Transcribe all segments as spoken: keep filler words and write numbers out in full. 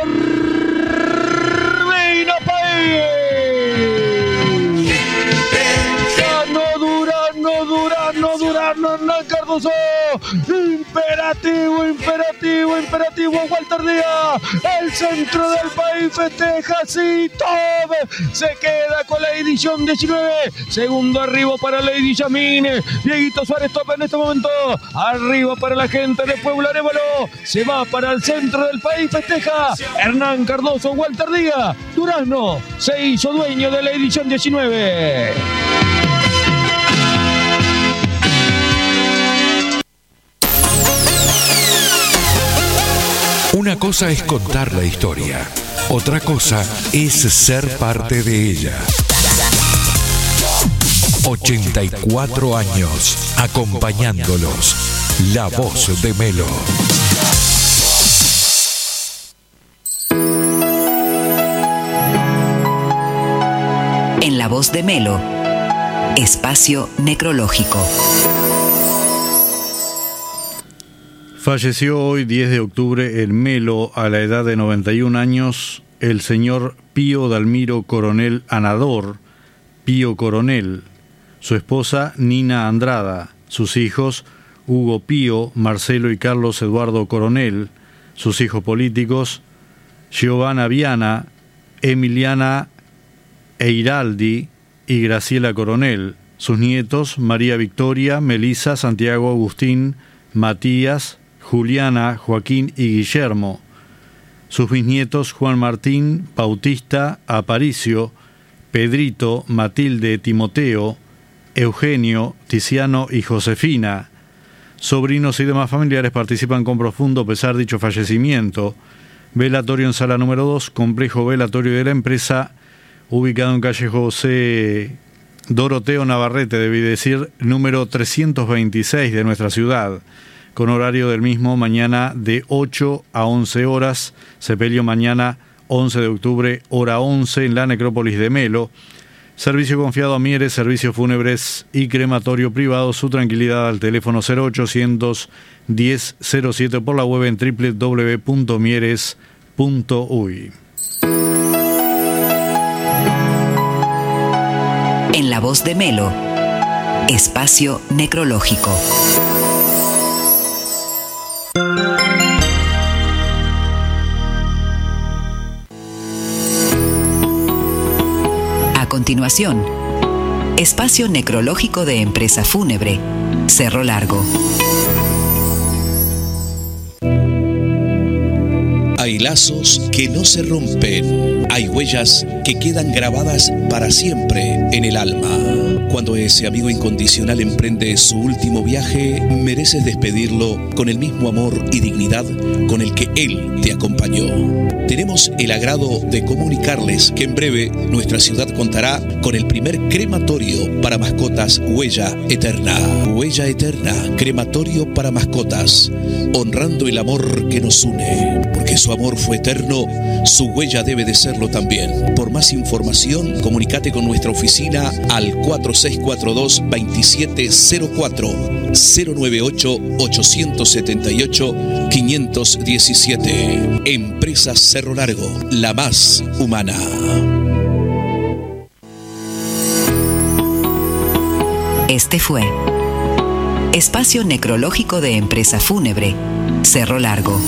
Vino País. Ganó Durazno, Durazno, Durazno, Hernán Cardoso. Imperativo, imperativo, imperativo. Walter Díaz, el centro del país festeja así todo. Se queda con la edición diecinueve. Segundo arriba para Lady Yasmine. Dieguito Suárez topa en este momento. Arriba para la gente de Puebla Arévalo. Se va para el centro del país, festeja Hernán Cardoso, Walter Díaz. Durazno se hizo dueño de la edición diecinueve. Una cosa es contar la historia, otra cosa es ser parte de ella. ochenta y cuatro años acompañándolos. La voz de Melo. En La Voz de Melo, espacio necrológico. Falleció hoy, diez de octubre, en Melo, a la edad de noventa y un años, el señor Pío Dalmiro Coronel Anador, Pío Coronel, su esposa Nina Andrada, sus hijos Hugo Pío, Marcelo y Carlos Eduardo Coronel, sus hijos políticos Giovanna Viana, Emiliana Eiraldi y Graciela Coronel, sus nietos María Victoria, Melisa, Santiago Agustín, Matías, Juliana, Joaquín y Guillermo, sus bisnietos Juan Martín, Bautista, Aparicio, Pedrito, Matilde, Timoteo, Eugenio, Tiziano y Josefina. Sobrinos y demás familiares participan con profundo pesar dicho fallecimiento. Velatorio en sala número dos, complejo velatorio de la empresa, ubicado en calle José Doroteo Navarrete, debí decir, número trescientos veintiséis de nuestra ciudad, con horario del mismo mañana de ocho a once horas, sepelio mañana once de octubre, hora once, en la necrópolis de Melo. Servicio confiado a Mieres, servicios fúnebres y crematorio privado. Su tranquilidad al teléfono cero ochocientos diez cero siete, por la web en doble u doble u doble u punto mieres punto uy. En La Voz de Melo, espacio necrológico. A continuación, espacio necrológico de Empresa Fúnebre, Cerro Largo. Hay lazos que no se rompen, hay huellas que quedan grabadas para siempre en el alma. Cuando ese amigo incondicional emprende su último viaje, mereces despedirlo con el mismo amor y dignidad con el que él te acompañó. Tenemos el agrado de comunicarles que en breve nuestra ciudad contará con el primer crematorio para mascotas Huella Eterna. Huella Eterna, crematorio para mascotas, honrando el amor que nos une. Porque su amor fue eterno, su huella debe de serlo también. Por más información, comunícate con nuestra oficina al cuatro seis cuatro dos, dos siete cero cuatro, cero nueve ocho, ocho siete ocho, cinco uno siete. Empresa Cerro Largo, la más humana. Este fue espacio necrológico de Empresa Fúnebre, Cerro Largo.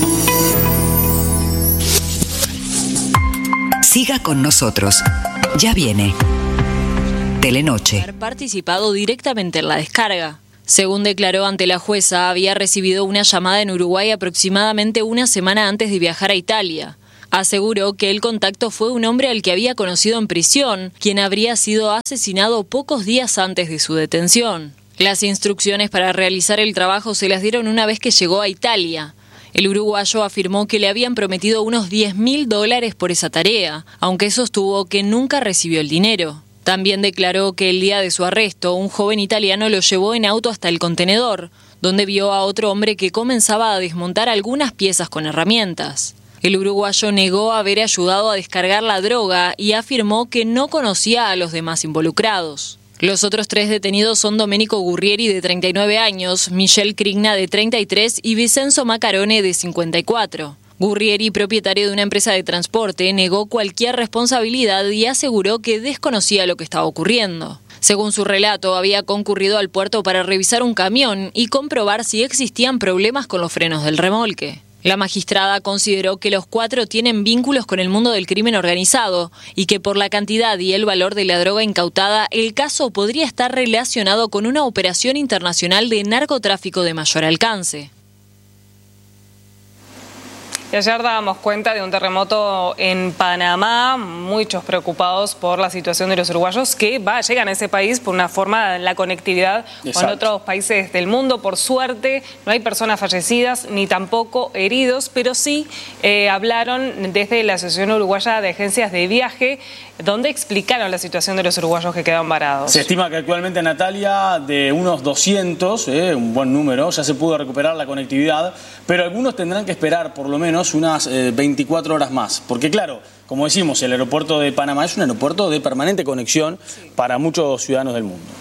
Siga con nosotros. Ya viene Telenoche. Haber participado directamente en la descarga. Según declaró ante la jueza, había recibido una llamada en Uruguay aproximadamente una semana antes de viajar a Italia. Aseguró que el contacto fue un hombre al que había conocido en prisión, quien habría sido asesinado pocos días antes de su detención. Las instrucciones para realizar el trabajo se las dieron una vez que llegó a Italia. El uruguayo afirmó que le habían prometido unos diez mil dólares por esa tarea, aunque sostuvo que nunca recibió el dinero. También declaró que el día de su arresto, un joven italiano lo llevó en auto hasta el contenedor, donde vio a otro hombre que comenzaba a desmontar algunas piezas con herramientas. El uruguayo negó haber ayudado a descargar la droga y afirmó que no conocía a los demás involucrados. Los otros tres detenidos son Domenico Gurrieri, de treinta y nueve años, Michelle Crigna, de treinta y tres, y Vicenzo Macarone, de cincuenta y cuatro. Gurrieri, propietario de una empresa de transporte, negó cualquier responsabilidad y aseguró que desconocía lo que estaba ocurriendo. Según su relato, había concurrido al puerto para revisar un camión y comprobar si existían problemas con los frenos del remolque. La magistrada consideró que los cuatro tienen vínculos con el mundo del crimen organizado y que por la cantidad y el valor de la droga incautada, el caso podría estar relacionado con una operación internacional de narcotráfico de mayor alcance. Y ayer dábamos cuenta de un terremoto en Panamá, muchos preocupados por la situación de los uruguayos que va, llegan a ese país por una forma, la conectividad Exacto. con otros países del mundo. Por suerte no hay personas fallecidas ni tampoco heridos, pero sí eh, hablaron desde la Asociación Uruguaya de Agencias de Viaje, donde explicaron la situación de los uruguayos que quedan varados. Se estima que actualmente, Natalia, de unos doscientos, eh, un buen número, ya se pudo recuperar la conectividad, pero algunos tendrán que esperar por lo menos unas eh, veinticuatro horas más, porque claro, como decimos, el aeropuerto de Panamá es un aeropuerto de permanente conexión para muchos ciudadanos del mundo.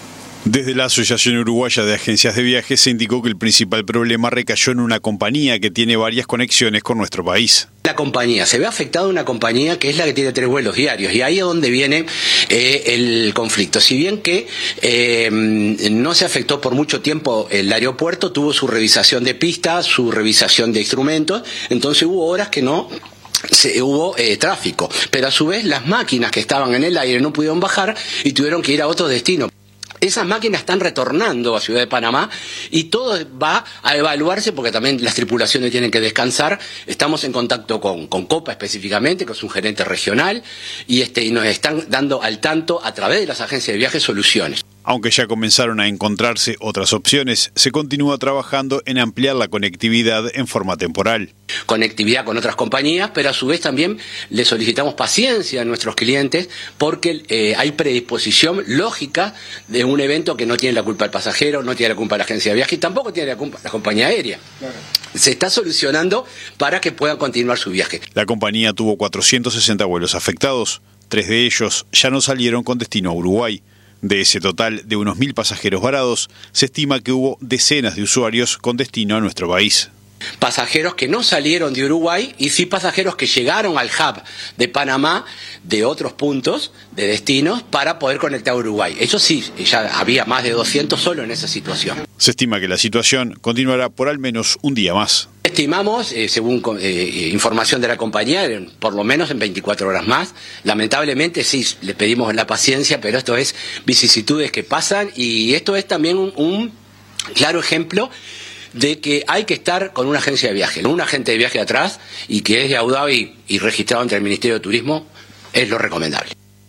Desde la Asociación Uruguaya de Agencias de Viajes se indicó que el principal problema recayó en una compañía que tiene varias conexiones con nuestro país. La compañía, se ve afectada una compañía que es la que tiene tres vuelos diarios y ahí es donde viene eh, el conflicto. Si bien que eh, no se afectó por mucho tiempo el aeropuerto, tuvo su revisación de pistas, su revisación de instrumentos, entonces hubo horas que no... Se, hubo eh, tráfico, pero a su vez las máquinas que estaban en el aire no pudieron bajar y tuvieron que ir a otro destino. Esas máquinas están retornando a Ciudad de Panamá y todo va a evaluarse porque también las tripulaciones tienen que descansar. Estamos en contacto con, con Copa específicamente, que es un gerente regional, y, este, y nos están dando al tanto a través de las agencias de viajes soluciones. Aunque ya comenzaron a encontrarse otras opciones, se continúa trabajando en ampliar la conectividad en forma temporal. Conectividad con otras compañías, pero a su vez también le solicitamos paciencia a nuestros clientes porque eh, hay predisposición lógica de un evento que no tiene la culpa el pasajero, no tiene la culpa la agencia de viaje y tampoco tiene la culpa la compañía aérea. Claro. Se está solucionando para que puedan continuar su viaje. La compañía tuvo cuatrocientos sesenta vuelos afectados, tres de ellos ya no salieron con destino a Uruguay. De ese total de unos mil pasajeros varados, se estima que hubo decenas de usuarios con destino a nuestro país. Pasajeros que no salieron de Uruguay y sí pasajeros que llegaron al hub de Panamá de otros puntos de destinos para poder conectar a Uruguay. Eso sí, ya había más de doscientos solo en esa situación. Se estima que la situación continuará por al menos un día más. Estimamos, eh, según eh, información de la compañía, por lo menos en veinticuatro horas más. Lamentablemente sí, le pedimos la paciencia, pero esto es vicisitudes que pasan y esto es también un, un claro ejemplo de que hay que estar con una agencia de viaje, un agente de viaje atrás y que es de Abu Dhabi y registrado ante el Ministerio de Turismo es lo recomendable.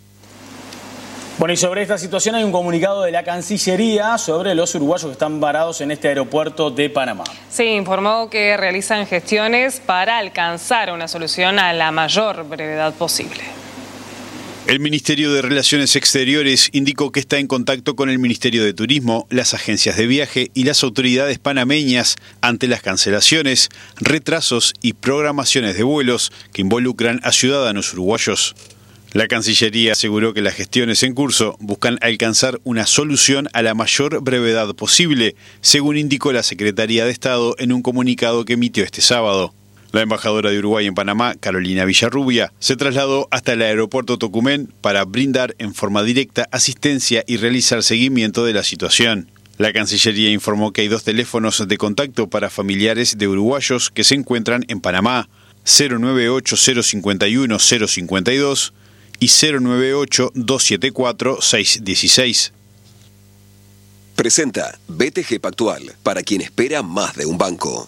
Bueno, y sobre esta situación hay un comunicado de la Cancillería sobre los uruguayos que están varados en este aeropuerto de Panamá. Sí, informó que realizan gestiones para alcanzar una solución a la mayor brevedad posible. El Ministerio de Relaciones Exteriores indicó que está en contacto con el Ministerio de Turismo, las agencias de viaje y las autoridades panameñas ante las cancelaciones, retrasos y programaciones de vuelos que involucran a ciudadanos uruguayos. La Cancillería aseguró que las gestiones en curso buscan alcanzar una solución a la mayor brevedad posible, según indicó la Secretaría de Estado en un comunicado que emitió este sábado. La embajadora de Uruguay en Panamá, Carolina Villarrubia, se trasladó hasta el aeropuerto Tocumen para brindar en forma directa asistencia y realizar seguimiento de la situación. La Cancillería informó que hay dos teléfonos de contacto para familiares de uruguayos que se encuentran en Panamá, cero nueve ocho cero cinco uno cero cinco dos y cero nueve ocho dos siete cuatro seis uno seis. Presenta B T G Pactual, para quien espera más de un banco.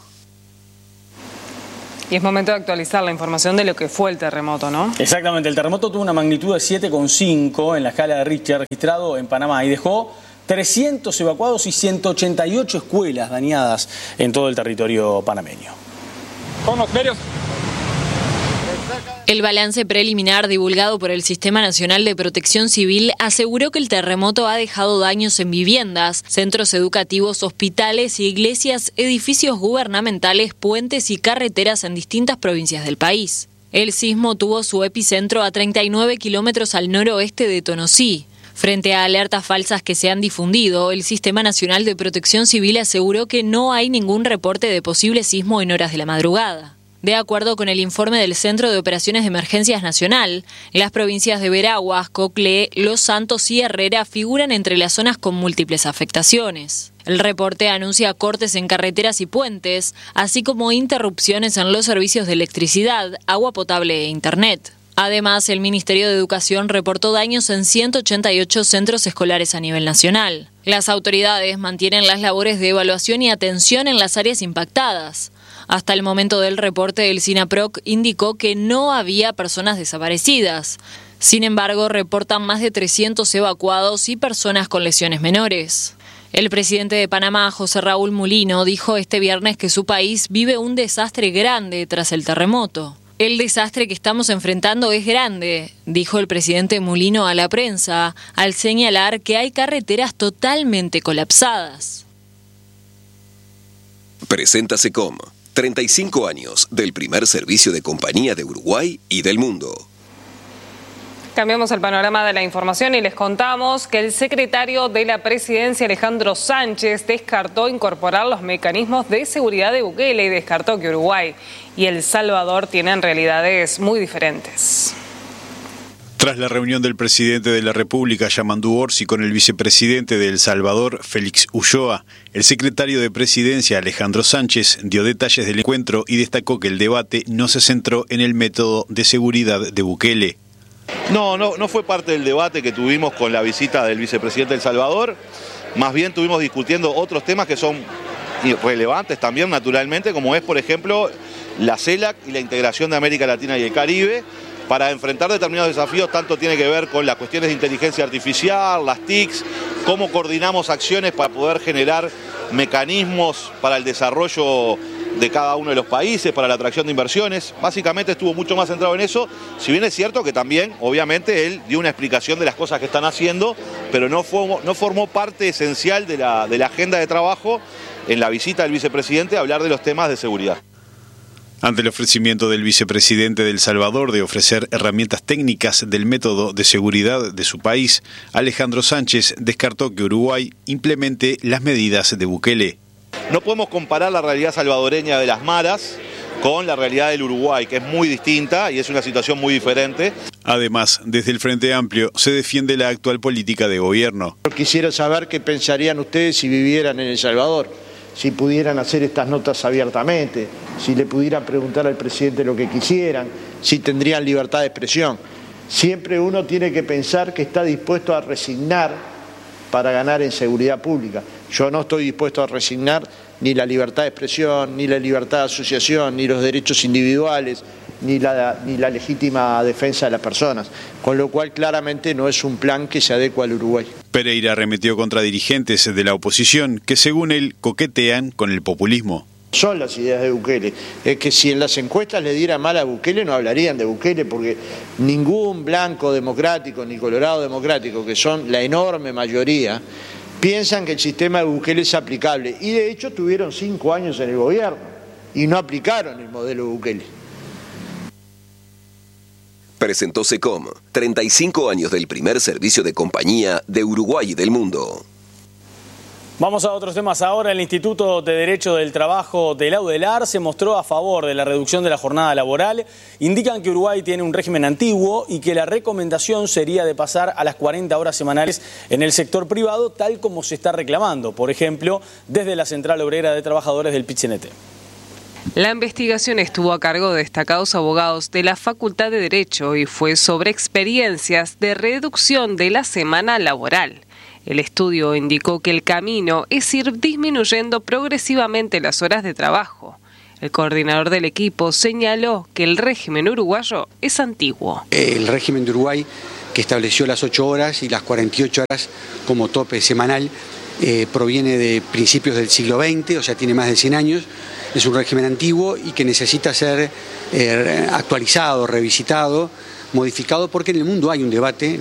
Y es momento de actualizar la información de lo que fue el terremoto, ¿no? Exactamente, el terremoto tuvo una magnitud de siete coma cinco en la escala de Richter registrado en Panamá y dejó trescientos evacuados y ciento ochenta y ocho escuelas dañadas en todo el territorio panameño. Con los medios. El balance preliminar divulgado por el Sistema Nacional de Protección Civil aseguró que el terremoto ha dejado daños en viviendas, centros educativos, hospitales, iglesias, edificios gubernamentales, puentes y carreteras en distintas provincias del país. El sismo tuvo su epicentro a treinta y nueve kilómetros al noroeste de Tonosí. Frente a alertas falsas que se han difundido, el Sistema Nacional de Protección Civil aseguró que no hay ningún reporte de posible sismo en horas de la madrugada. De acuerdo con el informe del Centro de Operaciones de Emergencias Nacional, las provincias de Veraguas, Coclé, Los Santos y Herrera figuran entre las zonas con múltiples afectaciones. El reporte anuncia cortes en carreteras y puentes, así como interrupciones en los servicios de electricidad, agua potable e internet. Además, el Ministerio de Educación reportó daños en ciento ochenta y ocho centros escolares a nivel nacional. Las autoridades mantienen las labores de evaluación y atención en las áreas impactadas. Hasta el momento del reporte, el SINAPROC indicó que no había personas desaparecidas. Sin embargo, reportan más de trescientos evacuados y personas con lesiones menores. El presidente de Panamá, José Raúl Mulino, dijo este viernes que su país vive un desastre grande tras el terremoto. El desastre que estamos enfrentando es grande, dijo el presidente Mulino a la prensa, al señalar que hay carreteras totalmente colapsadas. Presenta SECOM, treinta y cinco años del primer servicio de compañía de Uruguay y del mundo. Cambiamos el panorama de la información y les contamos que el secretario de la Presidencia, Alejandro Sánchez, descartó incorporar los mecanismos de seguridad de Bukele y descartó que Uruguay y El Salvador tienen realidades muy diferentes. Tras la reunión del presidente de la República, Yamandu Orsi, con el vicepresidente de El Salvador, Félix Ulloa, el secretario de Presidencia, Alejandro Sánchez, dio detalles del encuentro y destacó que el debate no se centró en el método de seguridad de Bukele. No, no, no fue parte del debate que tuvimos con la visita del vicepresidente de El Salvador. Más bien estuvimos discutiendo otros temas que son relevantes también, naturalmente, como es, por ejemplo, la CELAC y la integración de América Latina y el Caribe. Para enfrentar determinados desafíos, tanto tiene que ver con las cuestiones de inteligencia artificial, las T I Cs, cómo coordinamos acciones para poder generar mecanismos para el desarrollo de cada uno de los países, para la atracción de inversiones. Básicamente estuvo mucho más centrado en eso, si bien es cierto que también, obviamente, él dio una explicación de las cosas que están haciendo, pero no formó, no formó parte esencial de la, de la agenda de trabajo en la visita del vicepresidente a hablar de los temas de seguridad. Ante el ofrecimiento del vicepresidente de El Salvador de ofrecer herramientas técnicas del método de seguridad de su país, Alejandro Sánchez descartó que Uruguay implemente las medidas de Bukele. No podemos comparar la realidad salvadoreña de las maras con la realidad del Uruguay, que es muy distinta y es una situación muy diferente. Además, desde el Frente Amplio se defiende la actual política de gobierno. Quisiera saber qué pensarían ustedes si vivieran en El Salvador, si pudieran hacer estas notas abiertamente, si le pudieran preguntar al presidente lo que quisieran, si tendrían libertad de expresión. Siempre uno tiene que pensar que está dispuesto a resignar para ganar en seguridad pública. Yo no estoy dispuesto a resignar ni la libertad de expresión, ni la libertad de asociación, ni los derechos individuales, ni la, ni la legítima defensa de las personas. Con lo cual, claramente, no es un plan que se adecua al Uruguay. Pereira arremetió contra dirigentes de la oposición que, según él, coquetean con el populismo. Son las ideas de Bukele. Es que si en las encuestas le diera mal a Bukele, no hablarían de Bukele, porque ningún blanco democrático ni colorado democrático, que son la enorme mayoría, piensan que el sistema de Bukele es aplicable. Y de hecho tuvieron cinco años en el gobierno y no aplicaron el modelo Bukele. Presentó SECOM, treinta y cinco años del primer servicio de compañía de Uruguay y del mundo. Vamos a otros temas ahora. El Instituto de Derecho del Trabajo de la UDELAR se mostró a favor de la reducción de la jornada laboral. Indican que Uruguay tiene un régimen antiguo y que la recomendación sería de pasar a las cuarenta horas semanales en el sector privado, tal como se está reclamando, por ejemplo, desde la Central Obrera de Trabajadores del Pit-C N T. La investigación estuvo a cargo de destacados abogados de la Facultad de Derecho y fue sobre experiencias de reducción de la semana laboral. El estudio indicó que el camino es ir disminuyendo progresivamente las horas de trabajo. El coordinador del equipo señaló que el régimen uruguayo es antiguo. El régimen de Uruguay, que estableció las ocho horas y las cuarenta y ocho horas como tope semanal, eh, proviene de principios del siglo veinte, o sea, tiene más de cien años. Es un régimen antiguo y que necesita ser eh, actualizado, revisitado, modificado, porque en el mundo hay un debate